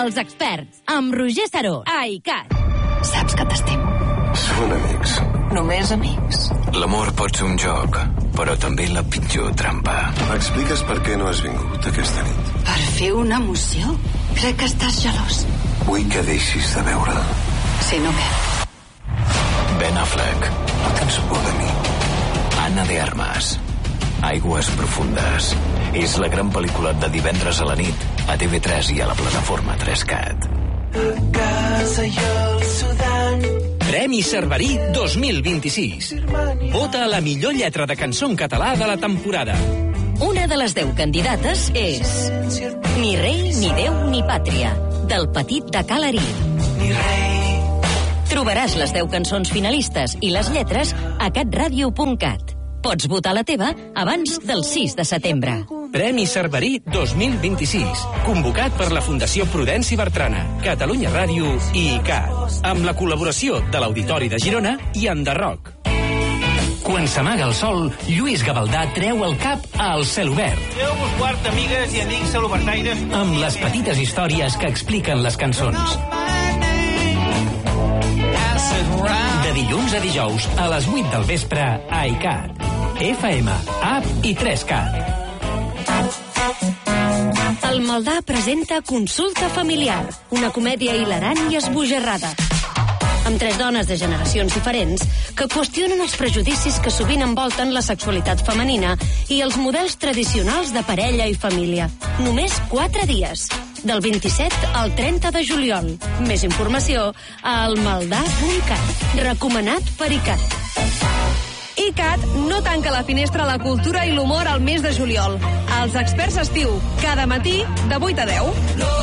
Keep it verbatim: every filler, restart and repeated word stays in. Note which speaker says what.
Speaker 1: Els experts, amb Roger Saró, a ICAT.
Speaker 2: Saps que t'estimo.
Speaker 3: Són amics.
Speaker 2: Només amics.
Speaker 3: L'amor pot ser un joc, però també la pitjor trampa. M'expliques per què no has vingut aquesta nit?
Speaker 2: Per fer una emoció? Crec que estàs gelós.
Speaker 3: Vull que deixis de veure.
Speaker 2: Si no, què?
Speaker 3: Ben Affleck. No tens por de mi. Ana de Armas. Aigües profundes. És la gran pel·lícula de divendres a la nit a T V tres i a la plataforma tres cat.
Speaker 4: A casa i al Sudan.
Speaker 5: Premi Cerverí dos mil vint-i-sis. Vota a la millor lletra de cançó en català de la temporada.
Speaker 1: Una de les deu candidates és Ni rei, ni déu, ni pàtria, del Petit de Calarí.
Speaker 4: Ni rei.
Speaker 1: Trobaràs les deu cançons finalistes i les lletres a catradio punt cat. Pots votar la teva abans del sis de setembre.
Speaker 5: Premi Cerverí dos mil vint-i-sis. Convocat per la Fundació Prudenci Bertrana, Catalunya Ràdio i ICAT. Amb la col·laboració de l'Auditori de Girona i Enderroc. Quan s'amaga el sol, Lluís Gavaldà treu el cap al cel obert.
Speaker 6: Déu-vos guard, amigues i amics celobertaires.
Speaker 5: Amb les petites històries que expliquen les cançons. De dilluns a dijous, a les vuit del vespre, a ICAT. F M, App i tres cat.
Speaker 7: El Maldà presenta Consulta familiar, una comèdia hilarant i esbojarrada. Amb tres dones de generacions diferents que qüestionen els prejudicis que sovint envolten la sexualitat femenina i els models tradicionals de parella i família. Només quatre dies, del vint-i-set al trenta de juliol. Més informació a almaldà punt cat. Recomanat per ICAT. ICAT no tanca la finestra a la cultura i l'humor al mes de juliol. Els experts estiu, cada matí de vuit a deu.